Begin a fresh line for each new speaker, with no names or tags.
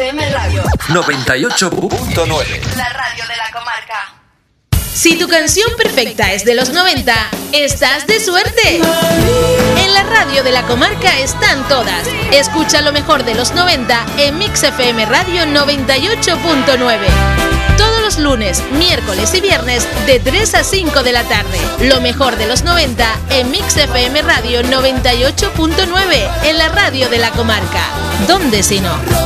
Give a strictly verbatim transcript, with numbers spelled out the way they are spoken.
M Radio
noventa y ocho punto nueve.
La radio de la comarca.
Si tu canción perfecta es de los noventa, estás de suerte. En la radio de la comarca están todas. Escucha lo mejor de los noventa en Mix F M Radio noventa y ocho punto nueve. Todos los lunes, miércoles y viernes de tres a cinco de la tarde. Lo mejor de los noventa en Mix F M Radio noventa y ocho punto nueve, en la radio de la comarca. ¿Dónde si no?